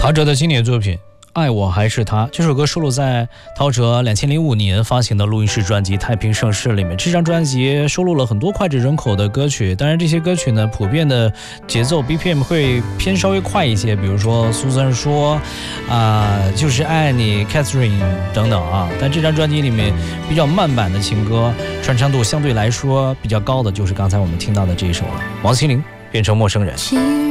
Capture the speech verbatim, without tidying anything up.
陶喆的经典作品《爱我还是他》，这首歌收录在陶喆两千零五年发行的录音室专辑《太平盛世》里面。这张专辑收录了很多脍炙人口的歌曲，当然这些歌曲呢，普遍的节奏 B P M 会偏稍微快一些，比如说苏珊说啊、呃，就是爱你 Catherine 等等啊。但这张专辑里面比较慢版的情歌，传唱度相对来说比较高的，就是刚才我们听到的这一首了，王心凌《变成陌生人》。